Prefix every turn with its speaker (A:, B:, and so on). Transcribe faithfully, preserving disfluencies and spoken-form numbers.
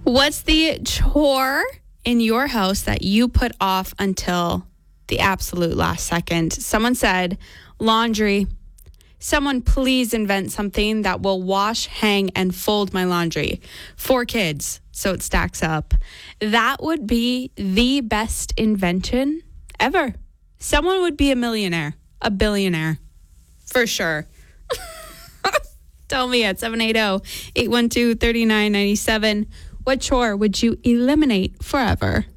A: What's the chore in your house that you put off until the absolute last second? Someone said laundry. Someone please invent something that will wash, hang, and fold my laundry. Four kids, so it stacks up. That would be the best invention ever. Someone would be a millionaire, a billionaire, for sure. Tell me at seven eight zero, eight one two, three nine nine seven. What chore would you eliminate forever?